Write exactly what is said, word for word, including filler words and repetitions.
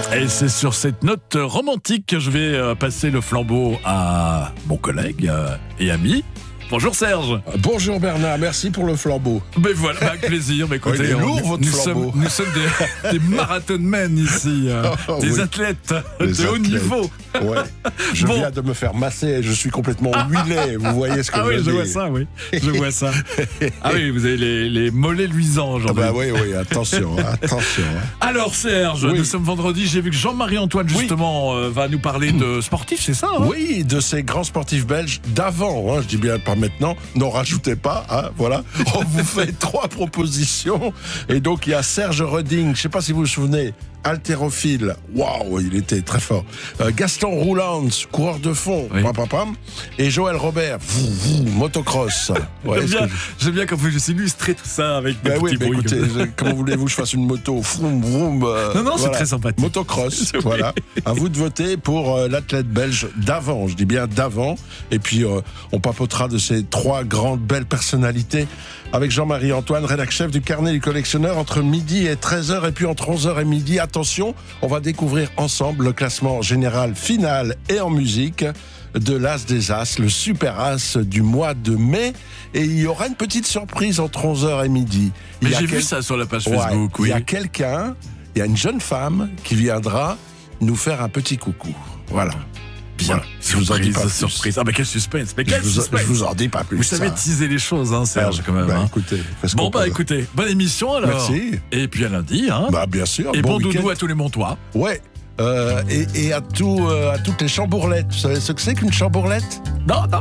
Et c'est sur cette note romantique que je vais passer le flambeau à mon collègue et ami. Bonjour Serge. Bonjour Bernard, merci pour le flambeau. Mais voilà, avec plaisir. Mais écoutez, oh, il est lourd, on, votre nous, flambeau. sommes, nous sommes des, des marathonmen ici, euh, oh, des oui. athlètes Des de haut athlètes. niveau. Ouais. Je Bon. viens de me faire masser et je suis complètement huilé. Vous voyez ce que Ah je oui, veux je dire. vois ça, oui. Je vois ça. Ah oui, vous avez les, les mollets luisants Ah aujourd'hui. bah oui, oui, attention, attention. Alors Serge, Oui. nous sommes vendredi, j'ai vu que Jean-Marie-Antoine justement euh, va nous parler de sportifs, c'est ça hein? Oui, de ces grands sportifs belges d'avant, hein, je dis bien pas maintenant, n'en rajoutez pas, hein, voilà. On vous fait trois propositions. Et donc il y a Serge Reding, je ne sais pas si vous vous souvenez, haltérophile, waouh, il était très fort. Euh, Gaston Rouland, coureur de fond, Oui. pam, pam, pam. Et Joël Robert, vous, vous, motocross. Ouais, J'aime est-ce bien, que- j'aime bien quand vous juste illustrer tout ça avec des Ben oui, petits ben bruits. écoutez, comme ça. je- comment voulez-vous que je fasse une moto vroom, vroom, euh, Non, non, c'est voilà. très sympathique. Motocross, Oui. voilà. À vous de voter pour euh, l'athlète belge d'avant, je dis bien d'avant. Et puis, euh, on papotera de ces trois grandes belles personnalités avec Jean-Marie Antoine, rédacteur chef du Carnet du collectionneur, entre midi et treize heures. Et puis, entre onze heures et midi, attention, on va découvrir ensemble le classement général final et en musique de l'As des As, le super As du mois de mai. Et il y aura une petite surprise entre onze heures et midi. Mais Il y a j'ai vu quel- ça sur la page Ouais, Facebook, oui. Il y a quelqu'un, il y a une jeune femme qui viendra nous faire un petit coucou. Voilà. Bien, Voilà. Je vous en dis surprise, pas plus. surprise. Ah mais quel suspense, mais Je quel vous, suspense. je vous en dis pas plus. Vous savez ça. teaser les choses, hein, Serge, quand même. Bah, hein. écoutez, faites ce Bon qu'on bah peut. écoutez, bonne émission alors. Merci. Et puis à lundi, hein. Bah bien sûr. Et bon, doudou week-end. à tous les Montois. Ouais. Euh, et, et à, tout, euh, à toutes les chambourlettes. Vous savez ce que c'est qu'une chambourlette ? Non, non.